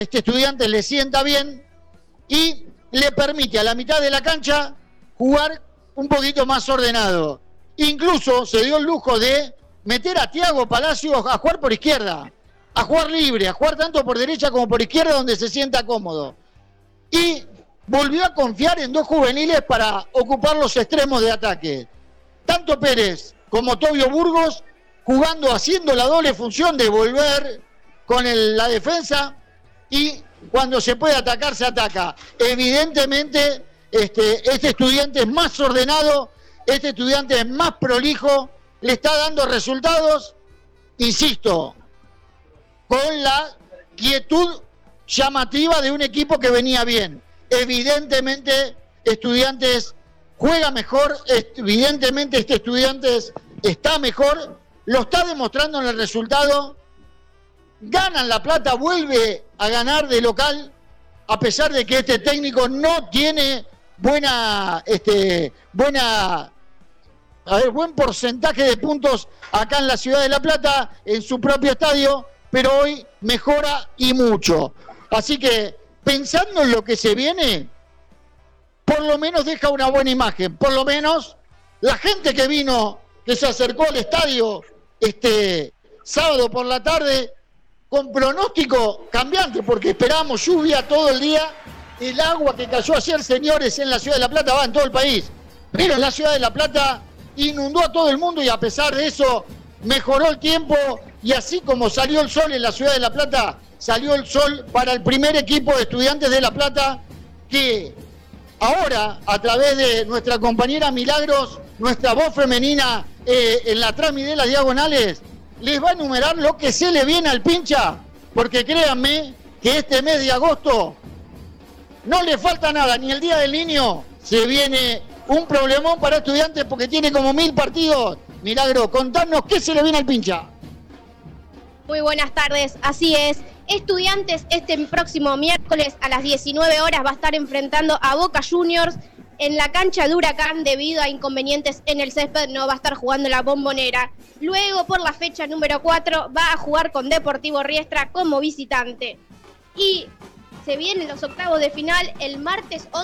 Estudiantes le sienta bien y le permite a la mitad de la cancha jugar un poquito más ordenado. Incluso se dio el lujo de meter a Thiago Palacios a jugar por izquierda, a jugar libre, a jugar tanto por derecha como por izquierda donde se sienta cómodo. Y volvió a confiar en dos juveniles para ocupar los extremos de ataque. Tanto Pérez como Tobio Burgos jugando, haciendo la doble función de volver con la defensa y cuando se puede atacar, se ataca. Evidentemente, este estudiante es más ordenado, este estudiante es más prolijo, le está dando resultados, insisto, con la quietud llamativa de un equipo que venía bien. Evidentemente, Estudiantes juega mejor, evidentemente este Estudiantes está mejor, lo está demostrando en el resultado. Ganan La Plata, vuelve a ganar de local, a pesar de que este técnico no tiene buen porcentaje de puntos acá en la ciudad de La Plata, en su propio estadio, pero hoy mejora y mucho. Así que, pensando en lo que se viene, por lo menos deja una buena imagen, por lo menos la gente que vino, que se acercó al estadio sábado por la tarde, con pronóstico cambiante, porque esperábamos lluvia todo el día. El agua que cayó ayer, señores, en la ciudad de La Plata va en todo el país, pero en la ciudad de La Plata inundó a todo el mundo y a pesar de eso mejoró el tiempo y así como salió el sol en la ciudad de La Plata, salió el sol para el primer equipo de Estudiantes de La Plata, que ahora, a través de nuestra compañera Milagros, nuestra voz femenina en la transmisión de las diagonales, les va a enumerar lo que se le viene al pincha, porque créanme que este mes de agosto no le falta nada, ni el Día del Niño se viene un problemón para Estudiantes porque tiene como 1000 partidos. Milagro, contanos qué se le viene al pincha. Muy buenas tardes, así es. Estudiantes este próximo miércoles a las 19 horas va a estar enfrentando a Boca Juniors en la cancha de Huracán debido a inconvenientes en el césped, no va a estar jugando en la Bombonera. Luego, por la fecha número 4, va a jugar con Deportivo Riestra como visitante. Y se vienen los octavos de final el martes 11.